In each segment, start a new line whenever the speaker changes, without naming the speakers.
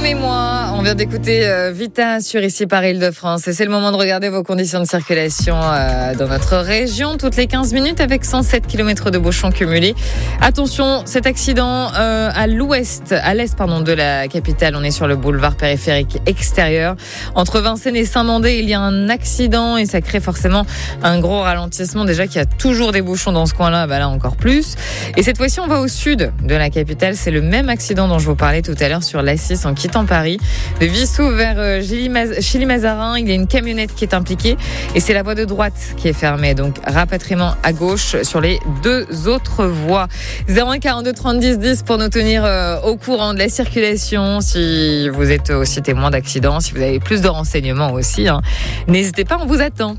Aimez-moi, on vient d'écouter Vita sur ici par Île-de-France et c'est le moment de regarder vos conditions de circulation dans notre région toutes les 15 minutes avec 107 km de bouchons cumulés. Attention, cet accident à l'est de la capitale, on est sur le boulevard périphérique extérieur. Entre Vincennes et Saint-Mandé, il y a un accident et ça crée forcément un gros ralentissement. Déjà qu'il y a toujours des bouchons dans ce coin-là, là encore plus. Et cette fois-ci, on va au sud de la capitale. C'est le même accident dont je vous parlais tout à l'heure sur l'A6 en quittant Paris. De Vissou vers Chilly-Mazarin, il y a une camionnette qui est impliquée et c'est la voie de droite qui est fermée. Donc, rapatriement à gauche sur les deux autres voies. 01 42 30 10 10 pour nous tenir au courant de la circulation. Si vous êtes aussi témoin d'accidents, si vous avez plus de renseignements aussi, n'hésitez pas, on vous attend.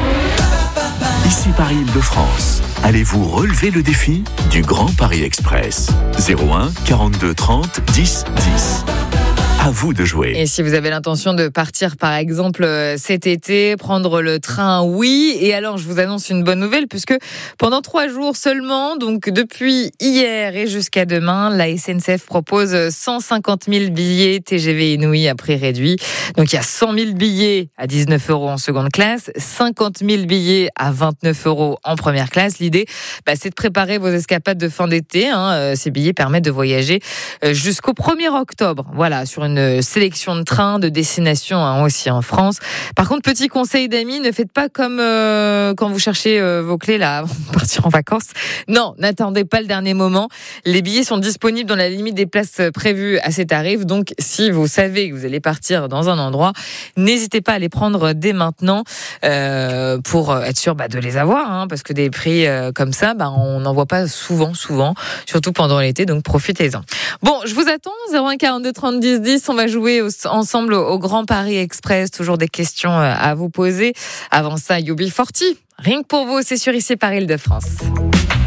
Ici Paris Île-de-France. Allez-vous relever le défi du Grand Paris Express? 01 42 30 10 10. À vous de jouer.
Et si vous avez l'intention de partir, par exemple, cet été, prendre le train, oui. Et alors, je vous annonce une bonne nouvelle, puisque pendant 3 jours seulement, donc depuis hier et jusqu'à demain, la SNCF propose 150 000 billets TGV Inouï à prix réduit. Donc, il y a 100 000 billets à 19 € en seconde classe, 50 000 billets à 29 € en première classe. L'idée, c'est de préparer vos escapades de fin d'été. Ces billets permettent de voyager jusqu'au 1er octobre. Voilà, sur une sélection de trains, de destinations aussi en France. Par contre, petit conseil d'amis, ne faites pas comme quand vous cherchez vos clés là avant de partir en vacances. Non, n'attendez pas le dernier moment. Les billets sont disponibles dans la limite des places prévues à ces tarifs. Donc, si vous savez que vous allez partir dans un endroit, n'hésitez pas à les prendre dès maintenant pour être sûr de les avoir, parce que des prix comme ça, on n'en voit pas souvent, surtout pendant l'été. Donc, profitez-en. Bon, je vous attends. 01 42 30 10 10. On va jouer ensemble au Grand Paris Express. Toujours des questions à vous poser. Avant ça, UB40. Rien que pour vous, c'est sur ici par Île-de-France.